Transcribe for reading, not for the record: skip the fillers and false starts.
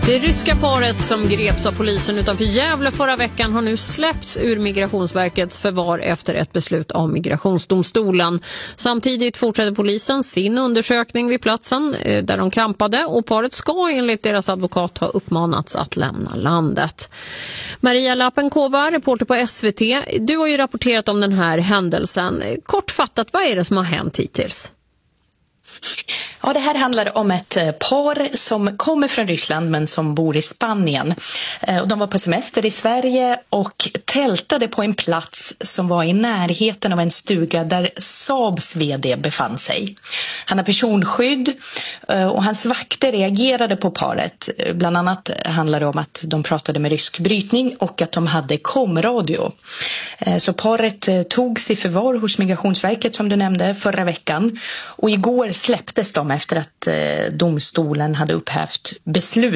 Det ryska paret som greps av polisen utanför Gävle förra veckan har nu släppts ur Migrationsverkets förvar efter ett beslut av Migrationsdomstolen. Samtidigt fortsätter polisen sin undersökning vid platsen där de campade, och paret ska enligt deras advokat ha uppmanats att lämna landet. Maria Lapenkova, reporter på SVT, du har ju rapporterat om den här händelsen. Kortfattat, vad är det som har hänt hittills? Ja, det här handlar om ett par som kommer från Ryssland men som bor i Spanien. De var på semester i Sverige och tältade på en plats som var i närheten av en stuga där Saabs vd befann sig. Han har personskydd och hans vakter reagerade på paret. Bland annat handlar det om att de pratade med rysk brytning och att de hade komradio. Så paret togs i förvar hos Migrationsverket som du nämnde förra veckan, och igår släpptes de efter att domstolen hade upphävt beslut